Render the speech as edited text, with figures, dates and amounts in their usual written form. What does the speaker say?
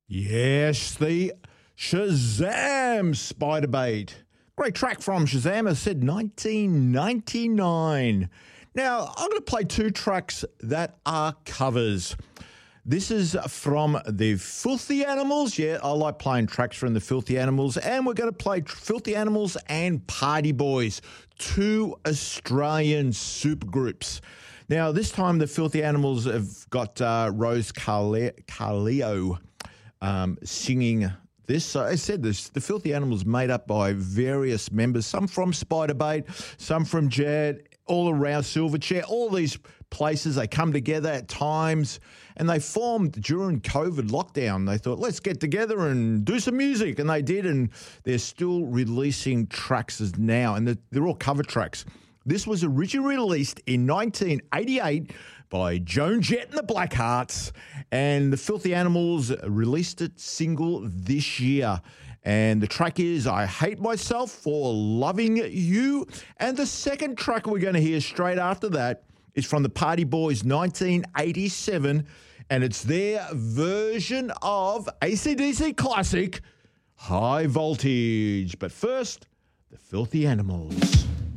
Yes, the Shazam Spider Bait. Great track from Shazam, as said, 1999. Now, I'm going to play two tracks that are covers. This is from the Filthy Animals. Yeah, I like playing tracks from the Filthy Animals. And we're going to play Filthy Animals and Party Boys, two Australian supergroups. Now, this time the Filthy Animals have got Rose Carleo singing this. So I said this, the Filthy Animals made up by various members, some from Spiderbait, some from Jad, all around Silverchair, all these places. They come together at times and they formed during COVID lockdown. They thought, let's get together and do some music. And they did, and they're still releasing tracks as now, and they're all cover tracks. This was originally released in 1988 by Joan Jett and the Blackhearts, and the Filthy Animals released it single this year. And the track is I Hate Myself for Loving You. And the second track we're going to hear straight after that is from the Party Boys 1987, and it's their version of AC/DC classic High Voltage. But first, the Filthy Animals.